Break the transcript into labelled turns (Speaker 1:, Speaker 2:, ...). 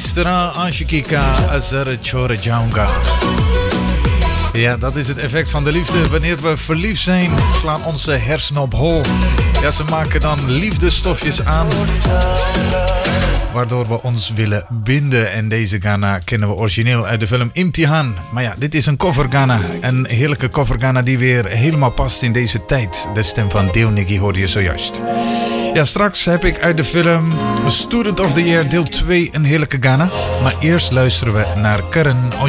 Speaker 1: Istera Ashikika Azar Chore Jaunga. Ja, dat is het effect van de liefde. Wanneer we verliefd zijn, slaan onze hersenen op hol. Ja, ze maken dan liefdesstofjes aan, waardoor we ons willen binden. En deze Ghana kennen we origineel uit de film Imtihan. Maar ja, dit is een cover Ghana. Een heerlijke cover Ghana die weer helemaal past in deze tijd. De stem van Deo Niggi hoorde je zojuist. Ja, straks heb ik uit de film Student of the Year deel 2 een heerlijke Ghana. Maar eerst luisteren we naar Karen